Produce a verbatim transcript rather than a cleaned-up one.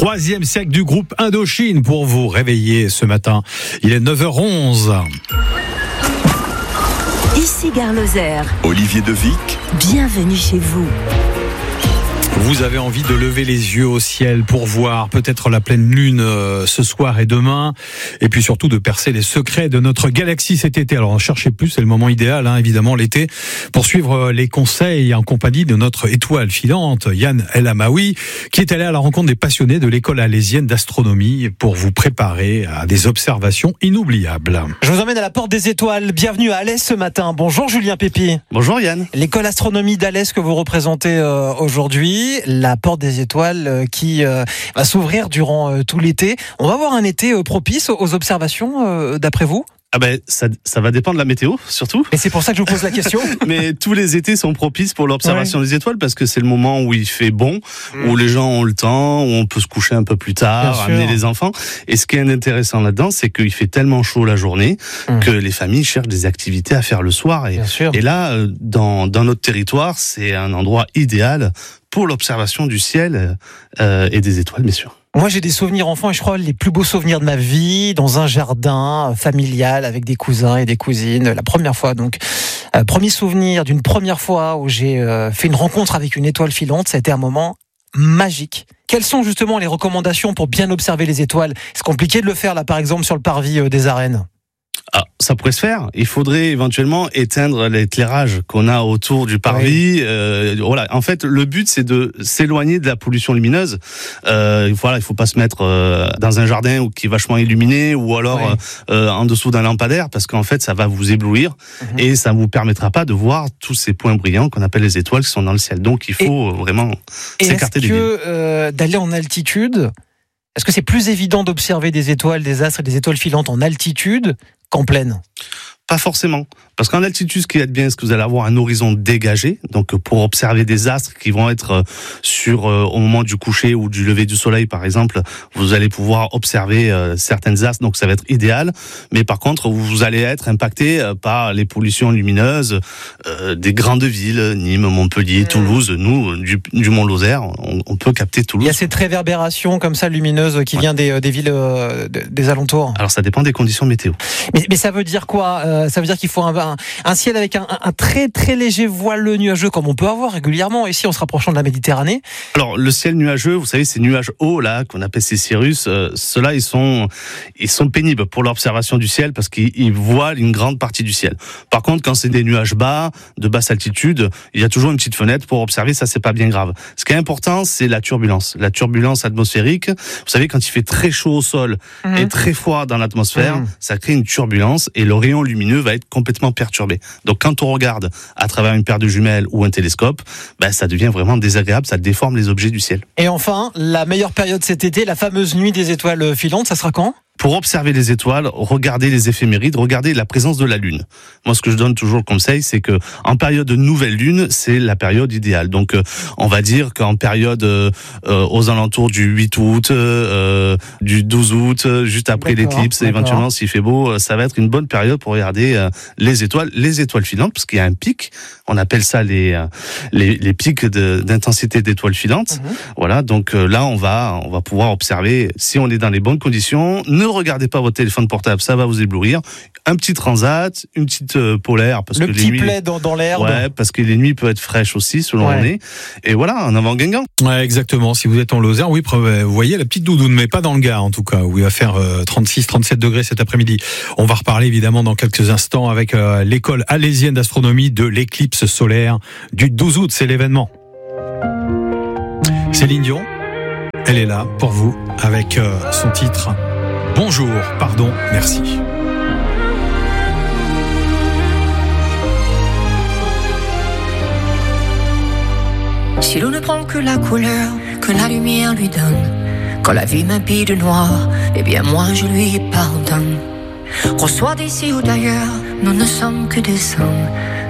Troisième siècle du groupe Indochine pour vous réveiller ce matin. Il est neuf heures onze. Ici Gare Lozère. Olivier Devic. Bienvenue chez vous. Vous avez envie de lever les yeux au ciel pour voir peut-être la pleine lune euh, ce soir et demain, et puis surtout de percer les secrets de notre galaxie cet été. Alors, ne cherchez plus, c'est le moment idéal, hein, évidemment, l'été, pour suivre les conseils en compagnie de notre étoile filante, Yann El Amaoui, qui est allé à la rencontre des passionnés de l'école alésienne d'astronomie pour vous préparer à des observations inoubliables. Je vous emmène à la Porte des Étoiles. Bienvenue à Alès ce matin. Bonjour Julien Pépi. Bonjour Yann. L'école astronomie d'Alès que vous représentez euh, aujourd'hui. La Porte des Étoiles euh, qui euh, va s'ouvrir durant euh, tout l'été. On va avoir un été euh, propice aux observations, euh, d'après vous ? Ah ben ça, ça va dépendre de la météo surtout. Et c'est pour ça que je vous pose la question. Mais tous les étés sont propices pour l'observation ouais. des étoiles parce que c'est le moment où il fait bon, mmh. où les gens ont le temps, où on peut se coucher un peu plus tard, Bien amener sûr. les enfants. Et ce qui est intéressant là-dedans, c'est qu'il fait tellement chaud la journée mmh. que les familles cherchent des activités à faire le soir. Et, et là, dans, dans notre territoire, c'est un endroit idéal pour l'observation du ciel euh, et des étoiles, bien sûr. Moi, j'ai des souvenirs enfants et je crois les plus beaux souvenirs de ma vie dans un jardin familial avec des cousins et des cousines. La première fois, donc, euh, premier souvenir d'une première fois où j'ai euh, fait une rencontre avec une étoile filante, ça a été un moment magique. Quelles sont justement les recommandations pour bien observer les étoiles ? C'est compliqué de le faire là, par exemple, sur le parvis euh, des arènes. Ah, ça pourrait se faire. Il faudrait éventuellement éteindre l'éclairage qu'on a autour du parvis. Oui. Euh, voilà. En fait, le but c'est de s'éloigner de la pollution lumineuse. Euh, voilà, il faut pas se mettre euh, dans un jardin où qui est vachement illuminé ou alors oui. euh, en dessous d'un lampadaire parce qu'en fait, ça va vous éblouir mm-hmm. et ça vous permettra pas de voir tous ces points brillants qu'on appelle les étoiles qui sont dans le ciel. Donc, il faut et, vraiment et s'écarter des villes. Est-ce que euh, d'aller en altitude, est-ce que c'est plus évident d'observer des étoiles, des astres et des étoiles filantes en altitude qu'en plaine ? Pas forcément. Parce qu'en altitude, ce qui est bien, c'est que vous allez avoir un horizon dégagé. Donc, pour observer des astres qui vont être sur, euh, au moment du coucher ou du lever du soleil, par exemple, vous allez pouvoir observer euh, certaines astres. Donc, ça va être idéal. Mais par contre, vous allez être impacté euh, par les pollutions lumineuses euh, des grandes villes, Nîmes, Montpellier, mmh. Toulouse. Nous, du, du Mont-Lozère, on, on peut capter Toulouse. Il y a cette réverbération comme ça lumineuse qui ouais. vient des, des villes euh, des alentours. Alors, ça dépend des conditions météo. Mais, mais ça veut dire quoi ? euh, Ça veut dire qu'il faut un Un, un ciel avec un, un très très léger voile nuageux comme on peut avoir régulièrement ici en se rapprochant de la Méditerranée. Alors le ciel nuageux, vous savez, ces nuages hauts là qu'on appelle ces cirrus, euh, ceux-là ils sont ils sont pénibles pour l'observation du ciel parce qu'ils ils voilent une grande partie du ciel. Par contre, quand c'est des nuages bas, de basse altitude, il y a toujours une petite fenêtre pour observer, ça c'est pas bien grave. Ce qui est important, c'est la turbulence, la turbulence atmosphérique. Vous savez, quand il fait très chaud au sol mmh. et très froid dans l'atmosphère, mmh. ça crée une turbulence et le rayon lumineux va être complètement perturbé. Donc quand on regarde à travers une paire de jumelles ou un télescope, ben, ça devient vraiment désagréable, ça déforme les objets du ciel. Et enfin, la meilleure période cet été, la fameuse nuit des étoiles filantes, ça sera quand ? Pour observer les étoiles, regardez les éphémérides, regardez la présence de la Lune. Moi, ce que je donne toujours le conseil, c'est que en période de nouvelle Lune, c'est la période idéale. Donc, euh, on va dire qu'en période euh, aux alentours du huit août, euh, du douze août, juste après d'accord, l'éclipse, d'accord. éventuellement s'il fait beau, ça va être une bonne période pour regarder euh, les étoiles, les étoiles filantes, parce qu'il y a un pic. On appelle ça les euh, les, les pics de, d'intensité d'étoiles filantes. Mmh. Voilà. Donc euh, là, on va on va pouvoir observer si on est dans les bonnes conditions. Ne regardez pas votre téléphone portable, ça va vous éblouir. Un petit transat, une petite euh, polaire parce le que petit les nuits plaid dans, dans l'herbe. Ouais, parce que les nuits peuvent être fraîches aussi selon ouais. l'année. Et voilà, en avant Guingamp. Ouais, exactement. Si vous êtes en Lozère, oui, vous voyez la petite doudoune, mais pas dans le Gard en tout cas, où il va faire euh, trente-six trente-sept degrés cet après-midi. On va reparler évidemment dans quelques instants avec euh, l'école alésienne d'astronomie de l'éclipse solaire du douze août. C'est l'événement. Céline Dion, elle est là pour vous avec euh, son titre. Bonjour, pardon, merci. Si l'on ne prend que la couleur que la lumière lui donne, quand la vie m'habille de noir, eh bien moi je lui pardonne. Qu'on soit d'ici ou d'ailleurs, nous ne sommes que des hommes.